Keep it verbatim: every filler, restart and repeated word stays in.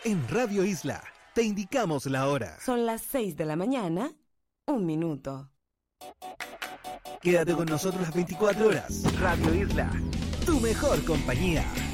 En Radio Isla, te indicamos la hora. Son las seis de la mañana, un minuto. Quédate con nosotros las veinticuatro horas. Radio Isla, tu mejor compañía.